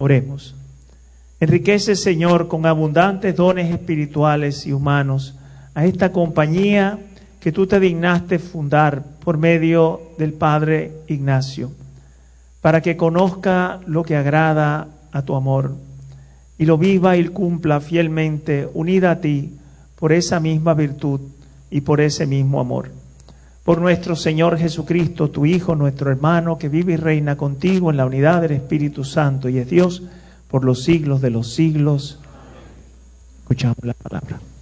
Oremos. Enriquece, Señor, con abundantes dones espirituales y humanos a esta compañía que tú te dignaste fundar por medio del Padre Ignacio, para que conozca lo que agrada a tu amor y lo viva y cumpla fielmente, unida a ti por esa misma virtud y por ese mismo amor. Por nuestro Señor Jesucristo, tu Hijo, nuestro hermano, que vive y reina contigo en la unidad del Espíritu Santo y es Dios por los siglos de los siglos. Escuchamos la palabra.